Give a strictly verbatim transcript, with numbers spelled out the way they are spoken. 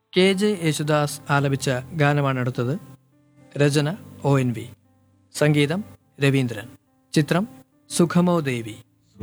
K J Yesudas ആലപിച്ച ഗാനമാണ് അടുത്തത്. രചന ഒ എൻ വി, സംഗീതം രവീന്ദ്രൻ. ചിത്രം സുഖമോ ദേവി.